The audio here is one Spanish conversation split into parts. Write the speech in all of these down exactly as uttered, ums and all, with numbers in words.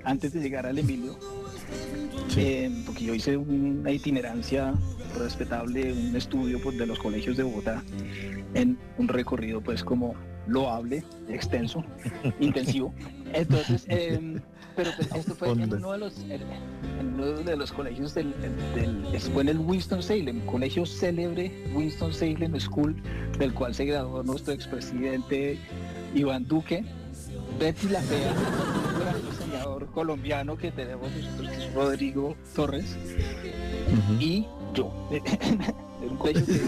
antes de llegar al Emilio, Sí. eh, porque yo hice una itinerancia respetable, un estudio pues, de los colegios de Bogotá, en un recorrido pues como loable, extenso, intensivo. Entonces, eh, pero pues, esto fue en uno de los, en uno de los colegios del, del, del fue en el Winston-Salem, colegio célebre Winston-Salem School, del cual se graduó nuestro expresidente Iván Duque. Betty la Fea, un gran diseñador colombiano que tenemos nosotros, que es Rodrigo Torres, uh-huh. y yo, en un colegio que...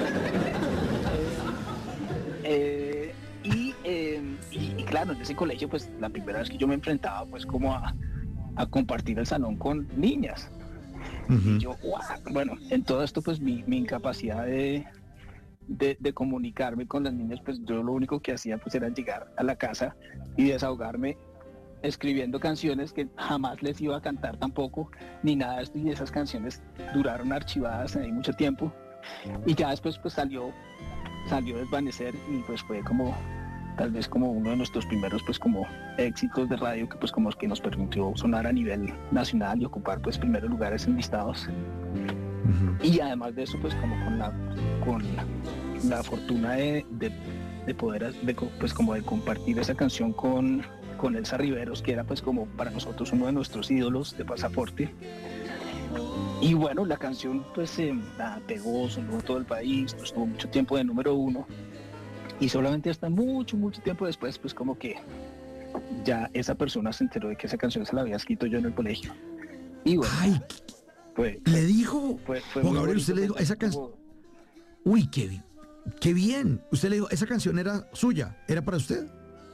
eh, y, eh, y, y claro, en ese colegio, pues la primera vez que yo me enfrentaba, pues como a, a compartir el salón con niñas. Uh-huh. Y yo, wow, bueno, en todo esto, pues mi, mi incapacidad de... De, de comunicarme con las niñas, pues yo lo único que hacía pues era llegar a la casa y desahogarme escribiendo canciones que jamás les iba a cantar tampoco, ni nada de esto, y esas canciones duraron archivadas ahí mucho tiempo, y ya después pues salió salió Desvanecer, y pues fue como tal vez como uno de nuestros primeros pues como éxitos de radio, que pues como que nos permitió sonar a nivel nacional y ocupar pues primeros lugares en listados. Uh-huh. Y además de eso pues como con la con la, la fortuna de, de, de poder de, pues como de compartir esa canción con, con Elsa Riveros, que era pues como para nosotros uno de nuestros ídolos de Pasaporte. Y bueno, la canción pues eh, pegó, sonó en todo el país, pues, estuvo mucho tiempo de número uno, y solamente hasta mucho, mucho tiempo después pues como que ya esa persona se enteró de que esa canción se la había escrito yo en el colegio. Y bueno, Ay, fue, le dijo, fue, fue Juan Gabriel, usted le dijo, esa canción, uy, qué, qué bien, usted le dijo, esa canción era suya, ¿era para usted?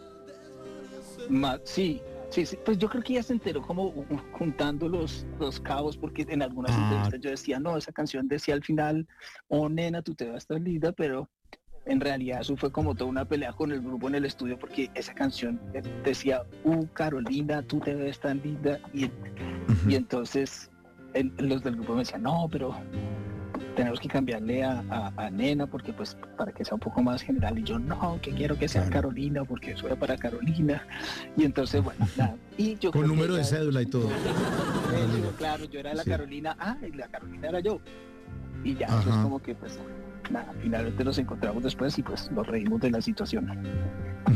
Ma, sí, sí, sí, pues yo creo que ya se enteró como juntando los, los cabos, porque en algunas ah. entrevistas yo decía, no, esa canción decía al final, oh nena, tú te vas a estar linda, pero en realidad eso fue como toda una pelea con el grupo en el estudio, porque esa canción decía, uh, Carolina, tú te ves tan linda, y, uh-huh. y entonces el, los del grupo me decían, no, pero tenemos que cambiarle a, a, a nena, porque pues para que sea un poco más general, y yo, no, que quiero que sea claro. Carolina, porque eso era para Carolina, y entonces, bueno, nada, y yo con creo número de cédula y todo. Yo, claro, yo era la sí. Carolina, ah, y la Carolina era yo, y ya, Ajá. eso es como que pues... nada, finalmente nos encontramos después y pues nos reímos de la situación.